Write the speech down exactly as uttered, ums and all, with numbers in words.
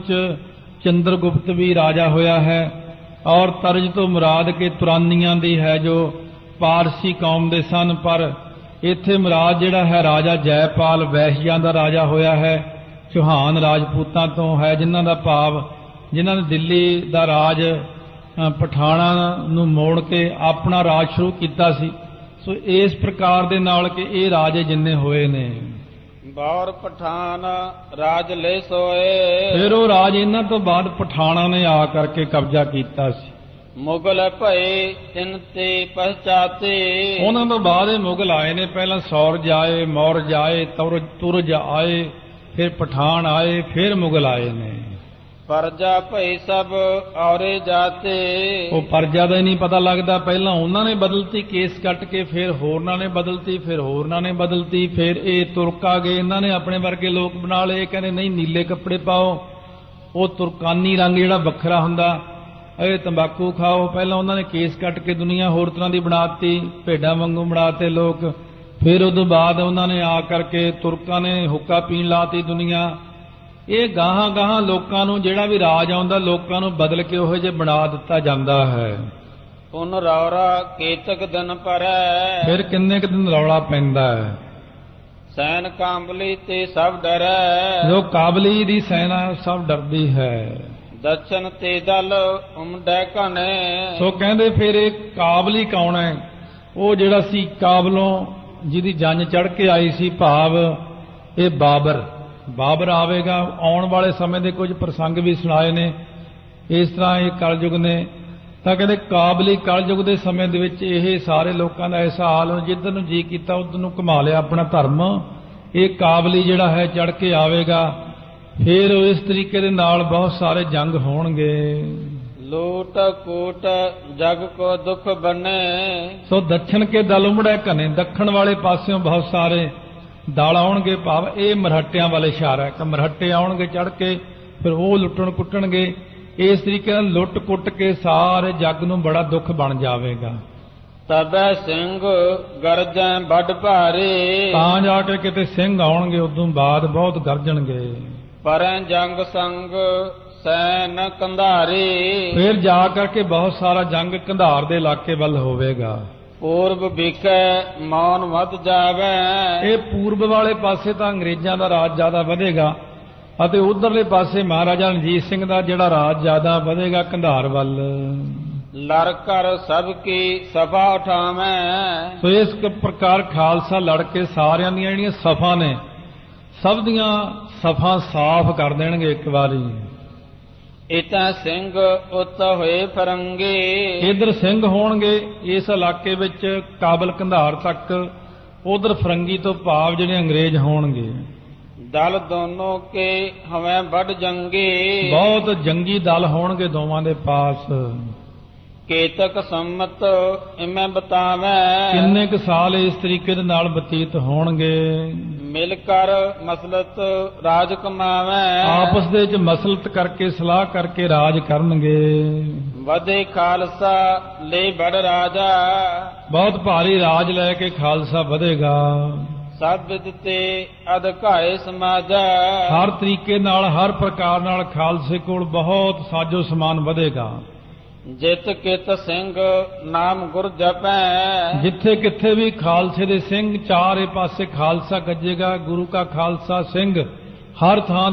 ਵਿੱਚ ਚੰਦਰਗੁਪਤ ਵੀ ਰਾਜਾ ਹੋਇਆ ਹੈ। ਔਰ ਤਰਜ ਤੋਂ ਮੁਰਾਦ ਕਿ ਤੁਰਾਨੀਆਂ ਦੀ ਹੈ ਜੋ ਪਾਰਸੀ ਕੌਮ ਦੇ ਸਨ, ਪਰ ਇੱਥੇ ਮੁਰਾਦ ਜਿਹੜਾ ਹੈ ਰਾਜਾ ਜੈਪਾਲ ਵੈਸ਼ਿਆਂ ਦਾ ਰਾਜਾ ਹੋਇਆ ਹੈ, ਚੌਹਾਨ ਰਾਜਪੂਤਾਂ ਤੋਂ ਹੈ, ਜਿਨ੍ਹਾਂ ਦਾ ਭਾਵ ਜਿਨ੍ਹਾਂ ਨੇ ਦਿੱਲੀ ਦਾ ਰਾਜ ਪਠਾਣਾ ਨੂੰ ਮੋੜ ਕੇ ਆਪਣਾ ਰਾਜ ਸ਼ੁਰੂ ਕੀਤਾ ਸੀ। ਸੋ ਇਸ ਪ੍ਰਕਾਰ ਦੇ ਨਾਲ ਕਿ ਇਹ ਰਾਜੇ ਜਿੰਨੇ ਹੋਏ ਨੇ। ਬੌਰ ਪਠਾਨ ਰਾਜ ਲੈ ਸੋਏ, ਫਿਰ ਉਹ ਰਾਜ ਇਹਨਾਂ ਤੋਂ ਬਾਅਦ ਪਠਾਣਾ ਨੇ ਆ ਕਰਕੇ ਕਬਜ਼ਾ ਕੀਤਾ ਸੀ। ਮੁਗਲ ਭਏ ਤਿੰਨ ਤੇ ਪਛਾਤੇ, ਉਹਨਾਂ ਤੋਂ ਬਾਅਦ ਇਹ ਮੁਗਲ ਆਏ ਨੇ। ਪਹਿਲਾਂ ਸੌਰਜ ਆਏ, ਮੌਰਜ ਆਏ, ਤੁਰ ਤੁਰਜ ਆਏ, ਫਿਰ ਪਠਾਨ ਆਏ, ਫਿਰ ਮੁਗਲ ਆਏ ਨੇ। ਪਰਜਾ ਭਈ ਸਭ ਔਰੇ ਜਾਤੇ, ਉਹ ਪਰਜਾ ਦਾ ਹੀ ਨਹੀਂ ਪਤਾ ਲੱਗਦਾ। ਪਹਿਲਾਂ ਉਹਨਾਂ ਨੇ ਬਦਲਤੀ ਕੇਸ ਕੱਟ ਕੇ, ਫਿਰ ਹੋਰਨਾਂ ਨੇ ਬਦਲਤੀ, ਫਿਰ ਹੋਰਨਾਂ ਨੇ ਬਦਲਤੀ, ਫਿਰ ਇਹ ਤੁਰਕ ਆ ਗਏ, ਇਹਨਾਂ ਨੇ ਆਪਣੇ ਵਰਗੇ ਲੋਕ ਬਣਾ ਲਏ। ਕਹਿੰਦੇ ਨਹੀਂ ਨੀਲੇ ਕੱਪੜੇ ਪਾਓ, ਉਹ ਤੁਰਕਾਨੀ ਰੰਗ ਜਿਹੜਾ ਵੱਖਰਾ ਹੁੰਦਾ, ਇਹ ਤੰਬਾਕੂ ਖਾਓ। ਪਹਿਲਾਂ ਉਹਨਾਂ ਨੇ ਕੇਸ ਕੱਟ ਕੇ ਦੁਨੀਆ ਹੋਰ ਤਰ੍ਹਾਂ ਦੀ ਬਣਾਤੀ, ਭੇਡਾਂ ਵਾਂਗੂ ਬਣਾਤੇ ਲੋਕ। ਫਿਰ ਉਦੋਂ ਬਾਅਦ ਉਹਨਾਂ ਨੇ ਆ ਕਰਕੇ ਤੁਰਕਾਂ ਨੇ ਹੁੱਕਾ ਪੀਣ ਲਾਤੀ ਦੁਨੀਆ। ਇਹ ਗਾਹਾਂ ਗਾਹਾਂ ਲੋਕਾਂ ਨੂੰ ਜਿਹੜਾ ਵੀ ਰਾਜ ਆਉਂਦਾ ਲੋਕਾਂ ਨੂੰ ਬਦਲ ਕੇ ਉਹੋ ਜਿਹੇ ਬਣਾ ਦਿੱਤਾ ਜਾਂਦਾ ਹੈ। ਪੁਨ ਰੌਰਾ ਕੇਤਕ ਦਿਨ ਪਰੈ, ਫਿਰ ਕਿੰਨੇ ਕੁ ਦਿਨ ਰੌਲਾ ਪੈਂਦਾ ਹੈ। ਸੈਨ ਕਾਂਬਲੀ ਤੇ ਸਭ ਡਰੈ, ਜੋ ਕਾਬਲੀ ਦੀ ਸੈਨਾ ਸਭ ਡਰਦੀ ਹੈ। ਦਛਨ ਤੇ ਦਲ ਉਮਡੈ ਘਨੇ, ਸੋ ਕਹਿੰਦੇ ਫਿਰ ਇਹ ਕਾਬਲੀ ਕੌਣ ਹੈ? ਉਹ ਜਿਹੜਾ ਸੀ ਕਾਬਲੋਂ ਜਿਹਦੀ ਜੰਜ ਚੜ੍ਹ ਕੇ ਆਈ ਸੀ, ਭਾਵ ਇਹ ਬਾਬਰ। ਬਾਬਰ ਆਵੇਗਾ। ਆਉਣ ਵਾਲੇ ਸਮੇਂ ਦੇ ਕੁਝ ਪ੍ਰਸੰਗ ਵੀ ਸੁਣਾਏ ਨੇ। ਇਸ ਤਰ੍ਹਾਂ ਇਹ ਕਲਯੁਗ ਨੇ ਤਾਂ ਕਹਿੰਦੇ ਕਾਬਲੀ ਕਲਯੁਗ ਦੇ ਸਮੇਂ ਦੇ ਵਿੱਚ ਇਹ ਸਾਰੇ ਲੋਕਾਂ ਦਾ ਐਸਾ ਹਾਲ, ਜਿੱਧਰ ਨੂੰ ਜੀ ਕੀਤਾ ਉਧਰ ਨੂੰ ਘੁਮਾ ਲਿਆ ਆਪਣਾ ਧਰਮ। ਇਹ ਕਾਬਲੀ ਜਿਹੜਾ ਹੈ ਚੜ੍ਹ ਕੇ ਆਵੇਗਾ। ਫਿਰ ਇਸ ਤਰੀਕੇ ਦੇ ਨਾਲ ਬਹੁਤ ਸਾਰੇ ਜੰਗ ਹੋਣਗੇ। ਲੋਟ ਕੋਟ ਜਗ ਕੋ ਦੁੱਖ ਬਨੇ, ਸੋ ਦੱਛਣ ਕੇ ਦਲ ਉਮੜੈ ਘਨੇ, ਦੱਖਣ ਵਾਲੇ ਪਾਸਿਓਂ ਬਹੁਤ ਸਾਰੇ ਦਲ ਆਉਣਗੇ। ਭਾਵ ਇਹ ਮਰਹੱਟਿਆਂ ਵਾਲੇ ਇਸ਼ਾਰਾ ਹੈ ਕਿ ਮਰਹੱਟੇ ਆਉਣਗੇ ਚੜ੍ਹ ਕੇ, ਫਿਰ ਉਹ ਲੁੱਟਣ ਕੁੱਟਣਗੇ। ਇਸ ਤਰੀਕੇ ਨਾਲ ਲੁੱਟ ਕੁੱਟ ਕੇ ਸਾਰੇ ਜੱਗ ਨੂੰ ਬੜਾ ਦੁੱਖ ਬਣ ਜਾਵੇਗਾ। ਤਬੈ ਸਿੰਘ ਗਰਜੈ ਵੱਡ ਭਾਰੇ, ਤਾਂ ਜਾ ਕੇ ਕਿਤੇ ਸਿੰਘ ਆਉਣਗੇ, ਉਦੋਂ ਬਾਅਦ ਬਹੁਤ ਗਰਜਣਗੇ। ਪਰੈ ਜੰਗ ਸੰਗ ਸੈਨ ਕੰਧਾਰੇ, ਫਿਰ ਜਾ ਕਰਕੇ ਬਹੁਤ ਸਾਰਾ ਜੰਗ ਕੰਧਾਰ ਦੇ ਇਲਾਕੇ ਵੱਲ ਹੋਵੇਗਾ। ਪੂਰਬ ਵਿਖੈ ਮੌਨ ਵੱਧ ਜਾਵੇ, ਇਹ ਪੂਰਬ ਵਾਲੇ ਪਾਸੇ ਤਾਂ ਅੰਗਰੇਜ਼ਾਂ ਦਾ ਰਾਜ ਜ਼ਿਆਦਾ ਵਧੇਗਾ, ਅਤੇ ਉਧਰਲੇ ਪਾਸੇ ਮਹਾਰਾਜਾ ਰਣਜੀਤ ਸਿੰਘ ਦਾ ਜਿਹੜਾ ਰਾਜ ਜ਼ਿਆਦਾ ਵਧੇਗਾ ਕੰਧਾਰ ਵੱਲ। ਲੜ ਕਰ ਸਭ ਕੀ ਸਭਾ ਉਠਾਵੇਂ, ਸੋ ਇਸ ਪ੍ਰਕਾਰ ਖਾਲਸਾ ਲੜ ਕੇ ਸਾਰਿਆਂ ਦੀਆਂ ਜਿਹੜੀਆਂ ਸਫਾ ਨੇ ਸਭ ਦੀਆਂ ਸਫਾ ਸਾਫ਼ ਕਰ ਦੇਣਗੇ ਇੱਕ ਵਾਰੀ। ਇਤਾਂ ਸਿੰਘ ਉਤ ਹੋਏ ਫਰੰਗੇ, ਇਧਰ ਸਿੰਘ ਹੋਣਗੇ ਇਸ ਇਲਾਕੇ ਵਿੱਚ ਕਾਬਲ ਕੰਧਾਰ ਤੱਕ, ਉਧਰ ਫਰੰਗੀ ਤੋਂ ਭਾਵ ਜਿਹੜੇ ਅੰਗਰੇਜ਼ ਹੋਣਗੇ। ਦਲ ਦੋਨੋਂ ਕੇ ਹਵੇਂ ਵੱਡ ਜੰਗੇ, ਬਹੁਤ ਜੰਗੀ ਦਲ ਹੋਣਗੇ ਦੋਵਾਂ ਦੇ ਪਾਸ। ਕੇਤਕ ਸੰਮਤ ਇਵੇਂ ਬਤਾਵੇਂ, ਕਿੰਨੇ ਕੁ ਸਾਲ ਇਸ ਤਰੀਕੇ ਦੇ ਨਾਲ ਬਤੀਤ ਹੋਣਗੇ। ਮਿਲ ਕਰ ਮਸਲਤ ਰਾਜ ਕਮਾਵੇਂ, ਆਪਸ ਦੇ ਵਿੱਚ ਮਸਲਤ ਕਰਕੇ ਸਲਾਹ ਕਰਕੇ ਰਾਜ ਕਰਨਗੇ। ਵਧੇ ਖਾਲਸਾ ਲੈ ਬੜ ਰਾਜਾ, ਬਹੁਤ ਭਾਰੀ ਰਾਜ ਲੈ ਕੇ ਖਾਲਸਾ ਵਧੇਗਾ। ਸਭ ਵਿਦ ਤੇ ਅਧਿਕਾਏ ਸਮਾਜਾ, ਹਰ ਤਰੀਕੇ ਨਾਲ ਹਰ ਪ੍ਰਕਾਰ ਨਾਲ ਖਾਲਸੇ ਕੋਲ ਬਹੁਤ ਸਾਜੋ ਸਮਾਨ ਵਧੇਗਾ। ਜਿਤ ਕਿਤ ਸਿੰਘ ਨਾਮ ਗੁਰ ਜਪੈ, ਜਿੱਥੇ ਕਿੱਥੇ ਵੀ ਖਾਲਸੇ ਦੇ ਸਿੰਘ, ਚਾਰੇ ਪਾਸੇ ਖਾਲਸਾ ਗੱਜੇਗਾ। ਗੁਰੂ ਕਾ ਖਾਲਸਾ ਸਿੰਘ ਹਰ ਥਾਂ